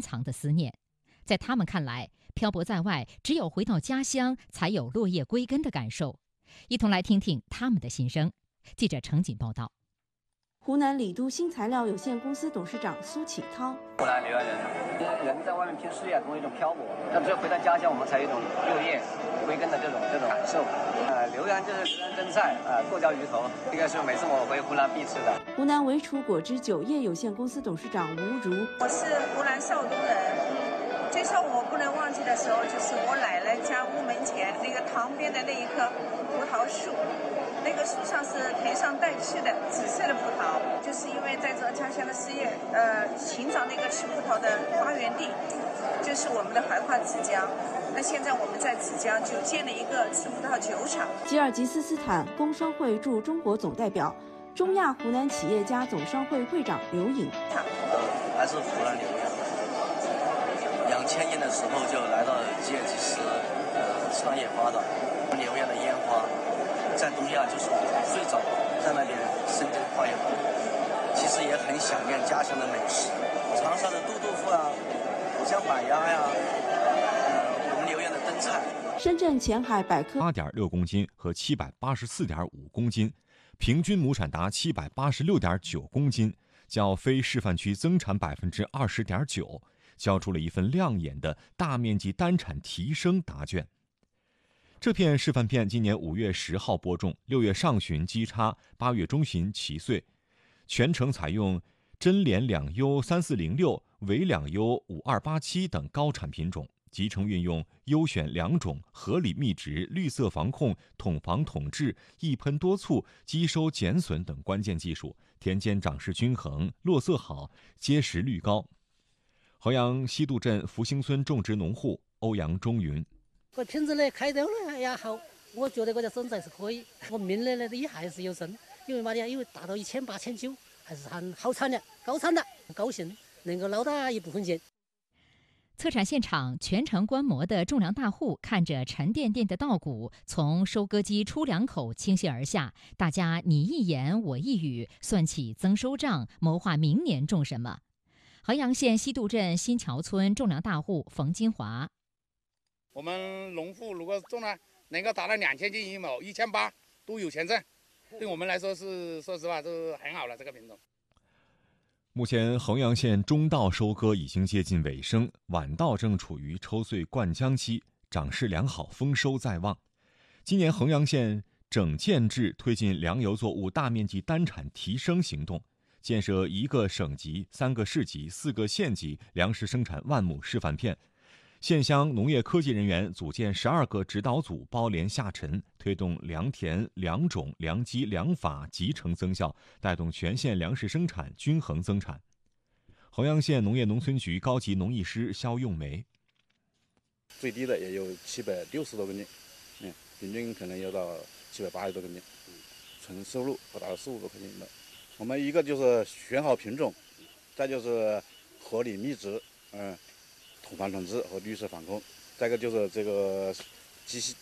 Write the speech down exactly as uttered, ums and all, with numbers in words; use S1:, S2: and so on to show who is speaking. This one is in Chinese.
S1: 藏的思念。在他们看来，漂泊在外，只有回到家乡，才有落叶归根的感受。一同来听听他们的心声。记者程锦报道。
S2: 湖南李都新材料有限公司董事长苏启涛：
S3: 湖南留洋人，人在外面拼事业，总有一种漂泊，那只有回到家乡，我们才有一种落叶归根的这种这种感受。呃，留洋就是留洋蒸菜，呃，剁椒鱼头，这个是每次我回湖南必吃的。
S2: 湖南维楚果汁酒业有限公司董事长吴如：
S4: 我是湖南邵东人。最少我不能忘记的时候，就是我奶奶家屋门前那个塘边的那一棵葡萄树，那个树上是配上带刺的紫色的葡萄，就是因为在这家乡的事业，呃，寻找那个吃葡萄的发源地，就是我们的怀化芷江。那现在我们在芷江就建了一个吃葡萄酒厂。
S2: 吉尔吉斯斯坦工商会驻中国总代表、中亚湖南企业家总商会会长刘颖：
S5: 还是湖南留洋。两千年的时候就来到吉尔吉斯，呃，创业发展。留洋的烟花，在东亚就是最早在那边生根发芽。其实也很想念家乡的美食，长沙的肚豆腐啊，五香板鸭呀，呃，我们留洋的灯菜。
S2: 深圳前海百科
S6: 八点六公斤和七百八十四点五公斤，平均亩产达七百八十六点九公斤，较非示范区增产百分之二十点九。交出了一份亮眼的大面积单产提升答卷。这片示范片今年五月十号播种，六月上旬基插，八月中旬齐穗，全程采用真莲两优三四零六、伪两优五二八七等高产品种，集成运用优选良种、合理密植、绿色防控、统防统治、一喷多促、基收减损等关键技术，田间长势均衡，落色好，结实率高。衡阳西渡镇福兴村种植农户欧阳忠云：
S7: 个品质呢，开头呢也好，我觉得我的生产是可以，我明年呢也还是有剩，因为嘛呢，因为达到一千八千九，还是很好产的，高产的，高兴能够捞到一部分钱。
S1: 策产现场全程观摩的种粮大户看着沉甸甸的稻谷从收割机出粮口倾泻而下，大家你一言我一语，算起增收账，谋划明年种什么。衡阳县西渡镇新桥村种粮大户冯金华：
S8: 我们农户如果种了能够达到两千斤一亩，一千八都有钱挣，对我们来说是说实话是很好了。这个品种。
S6: 目前衡阳县中稻收割已经接近尾声，晚稻正处于抽穗灌浆期，长势良好，丰收在望。今年衡阳县整建制推进粮油作物大面积单产提升行动，建设一个省级、三个市级、四个县级粮食生产万亩示范片。县乡农业科技人员组建十二个指导组，包连下沉，推动良田、良种、良机、良法集成增效，带动全县粮食生产均衡增产。衡阳县农业农村局高级农艺师肖用梅：
S9: 最低的也有七百六十多公斤，嗯，平均可能有到七百八十多公斤，嗯，纯收入不达到十五多块钱的。我们一个就是选好品种，再就是合理密植，嗯，统防统治和绿色防控，再一个就是这个基